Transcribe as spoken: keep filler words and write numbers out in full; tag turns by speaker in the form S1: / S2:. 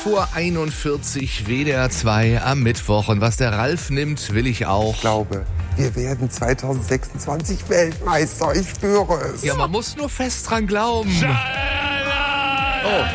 S1: fünf Uhr einundvierzig, W D R zwei am Mittwoch. Und was der Ralf nimmt, will ich auch.
S2: Ich glaube, wir werden zwanzig sechsundzwanzig Weltmeister. Ich spüre es.
S1: Ja, man muss nur fest dran glauben.
S3: Schalala!
S1: Oh.